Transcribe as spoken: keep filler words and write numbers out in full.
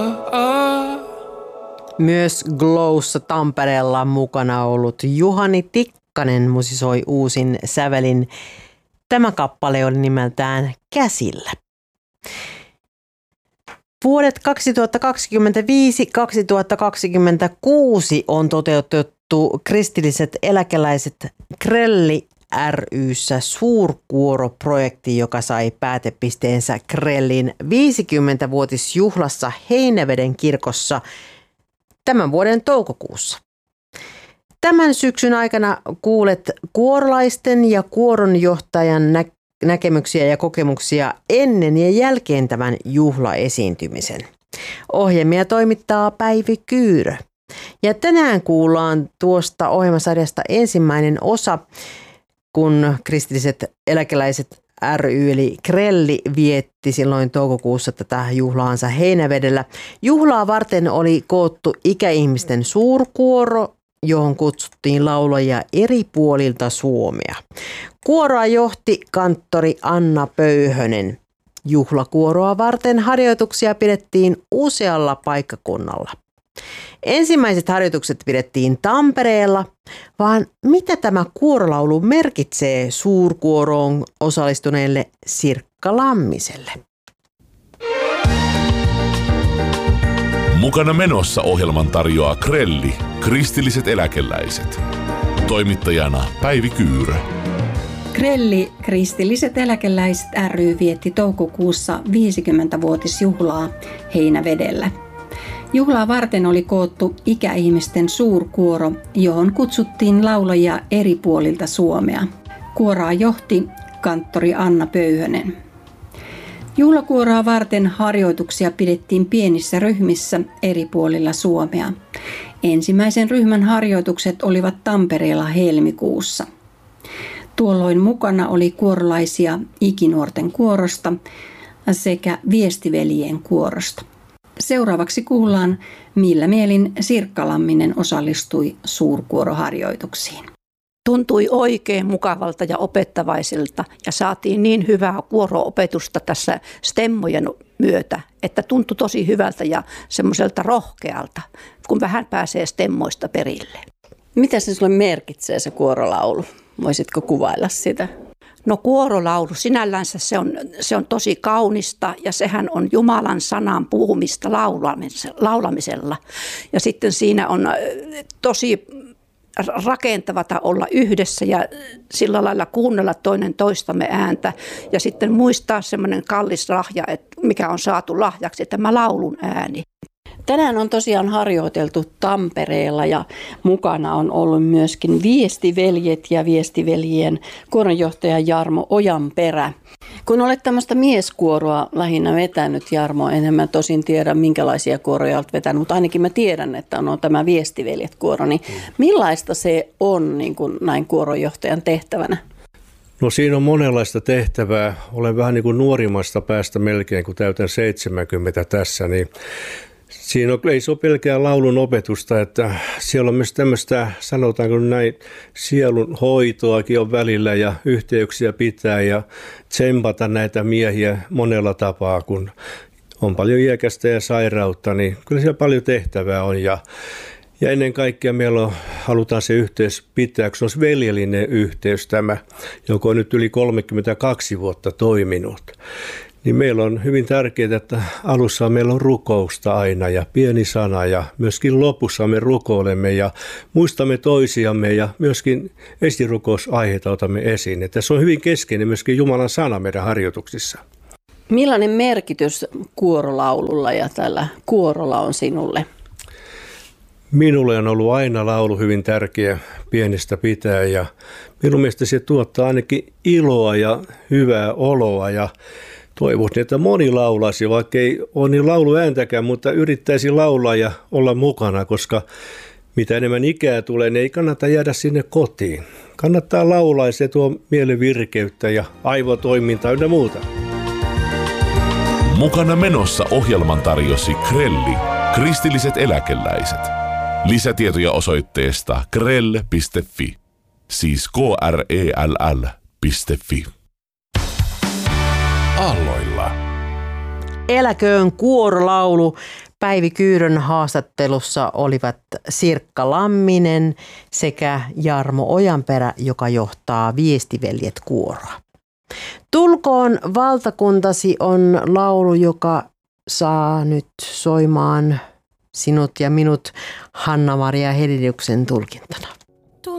Myös Glowssa Tampereella mukana ollut Juhani Tikkanen musisoi uusin sävelin. Tämä kappale oli nimeltään Käsillä. Vuodet kaksituhattakaksikymmentäviisi kaksituhattakaksikymmentäkuusi on toteutettu kristilliset eläkeläiset Krelli ry:ssä suurkuoroprojekti, joka sai päätepisteensä Krellin viisikymmentävuotisjuhlassa Heinäveden kirkossa tämän vuoden toukokuussa. Tämän syksyn aikana kuulet kuorolaisten ja kuoronjohtajan nä- näkemyksiä ja kokemuksia ennen ja jälkeen tämän juhlaesiintymisen. Ohjelmia toimittaa Päivi Kyyrö. Ja tänään kuullaan tuosta ohjelmasarjasta ensimmäinen osa, kun kristilliset eläkeläiset ry eli Krelli vietti silloin toukokuussa tätä juhlaansa Heinävedellä. Juhlaa varten oli koottu ikäihmisten suurkuoro, johon kutsuttiin laulajia eri puolilta Suomea. Kuoroa johti kanttori Anna Pöyhönen. Juhlakuoroa varten harjoituksia pidettiin usealla paikkakunnalla. Ensimmäiset harjoitukset pidettiin Tampereella, vaan mitä tämä kuorolaulu merkitsee suurkuoroon osallistuneelle Sirkka Lammiselle? Mukana menossa ohjelman tarjoaa Krelli, kristilliset eläkeläiset. Toimittajana Päivi Kyyrö. Krelli, kristilliset eläkeläiset ry vietti toukokuussa viisikymmentävuotisjuhlaa Heinävedellä. Juhlaa varten oli koottu ikäihmisten suurkuoro, johon kutsuttiin laulajia eri puolilta Suomea. Kuoroa johti kanttori Anna Pöyhönen. Juhlakuoroa varten harjoituksia pidettiin pienissä ryhmissä eri puolilla Suomea. Ensimmäisen ryhmän harjoitukset olivat Tampereella helmikuussa. Tuolloin mukana oli kuorolaisia Ikinuorten kuorosta sekä Viestiveljien kuorosta. Seuraavaksi kuullaan, millä mielin Sirkka Lamminen osallistui suurkuoroharjoituksiin. Tuntui oikein mukavalta ja opettavaiselta ja saatiin niin hyvää kuoro-opetusta tässä stemmojen myötä, että tuntui tosi hyvältä ja semmoiselta rohkealta, kun vähän pääsee stemmoista perille. Mitä se sulle merkitsee se kuorolaulu? Voisitko kuvailla sitä? No kuorolaulu sinällänsä se on, se on tosi kaunista ja sehän on Jumalan sanan puhumista laulamisella. Ja sitten siinä on tosi rakentavata olla yhdessä ja sillä lailla kuunnella toinen toistamme ääntä ja sitten muistaa semmoinen kallis lahja, että mikä on saatu lahjaksi, tämä laulun ääni. Tänään on tosiaan harjoiteltu Tampereella ja mukana on ollut myöskin Viestiveljet ja Viestiveljien kuoronjohtaja Jarmo Ojanperä. Kun olet tämmöistä mieskuoroa lähinnä vetänyt, Jarmo, enemmän tosin tiedä minkälaisia kuoroja olet vetänyt, mutta ainakin mä tiedän, että on tämä Viestiveljet-kuoro. Niin millaista se on niin kuin näin kuoronjohtajan tehtävänä? No siinä on monenlaista tehtävää. Olen vähän niin kuin nuorimmasta päästä melkein, kun täytän seitsemänkymmentä tässä, niin siinä on, ei se ole pelkää laulun opetusta, että siellä on myös tämmöistä, sanotaanko näin, sielun hoitoakin on välillä ja yhteyksiä pitää ja tsempata näitä miehiä monella tapaa, kun on paljon iäkästä ja sairautta, niin kyllä siellä paljon tehtävää on ja, ja ennen kaikkea meillä on, halutaan se yhteys pitää, kun se on veljellinen yhteys tämä, joka on nyt yli kolmekymmentäkaksi vuotta toiminut. Niin meillä on hyvin tärkeää, että alussa meillä on rukousta aina ja pieni sana ja myöskin lopussa me rukoilemme ja muistamme toisiamme ja myöskin esirukous-aiheita otamme esiin. Että se on hyvin keskeinen myöskin Jumalan sana meidän harjoituksissa. Millainen merkitys kuorolaululla ja tällä kuorolla on sinulle? Minulle on ollut aina laulu hyvin tärkeä pienestä pitää ja minun mielestä se tuottaa ainakin iloa ja hyvää oloa ja toivoisin, että moni laulaisi, vaikka ei ole niin lauluääntäkään, mutta yrittäisi laulaa ja olla mukana, koska mitä enemmän ikää tulee, niin ei kannata jäädä sinne kotiin. Kannattaa laulaa ja se tuo mielen virkeyttä ja aivotoimintaa ynnä muuta. Mukana menossa ohjelman tarjosi Krelli, kristilliset eläkeläiset. Lisätietoja osoitteesta krell piste fi, siis k r e l l piste fi. Aalloilla. Eläköön kuorolaulu. Päivi Kyyrön haastattelussa olivat Sirkka Lamminen sekä Jarmo Ojanperä, joka johtaa Viestiveljet kuoroa. Tulkoon valtakuntasi on laulu, joka saa nyt soimaan Sinut ja minut Hanna-Maria Hediliuksen tulkintana.